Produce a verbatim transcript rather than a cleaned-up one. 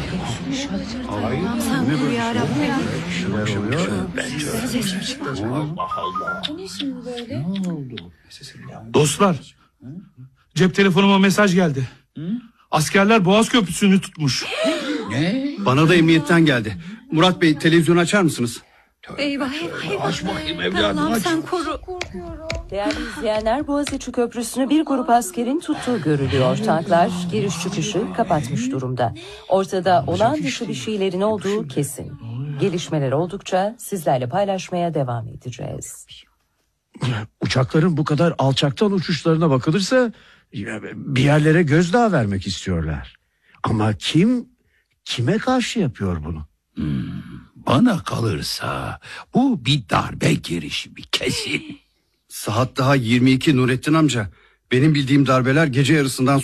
Allah'ım sen koru yarabbim. Dostlar, cep telefonuma mesaj geldi. Askerler Boğaz Köprüsü'nü tutmuş. Ne? Bana da emniyetten geldi. Murat Bey, televizyonu açar mısınız? Eyvah eyvah eyvah. Aç bakayım evladım, Allah'ım aç. sen koru. Değerli izleyenler, Boğaziçi Köprüsü'nü bir grup askerin tuttuğu görülüyor. Tanklar giriş çıkışı kapatmış durumda. Ortada olağan dışı bir şeylerin olduğu kesin. Gelişmeler oldukça sizlerle paylaşmaya devam edeceğiz. Uçakların bu kadar alçaktan uçuşlarına bakılırsa bir yerlere gözdağı vermek istiyorlar. Ama kim kime karşı yapıyor bunu? Hmm, bana kalırsa bu bir darbe girişimi kesin. Saat daha yirmi iki Nurettin amca. Benim bildiğim darbeler gece yarısından